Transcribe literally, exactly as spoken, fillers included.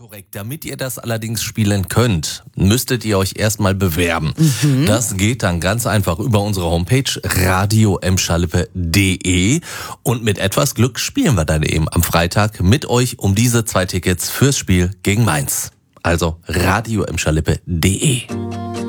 Korrekt. Damit ihr das allerdings spielen könnt, müsstet ihr euch erstmal bewerben. Mhm. Das geht dann ganz einfach über unsere Homepage radio emschalippe punkt de und mit etwas Glück spielen wir dann eben am Freitag mit euch um diese zwei Tickets fürs Spiel gegen Mainz. Also radio emschalippe punkt de.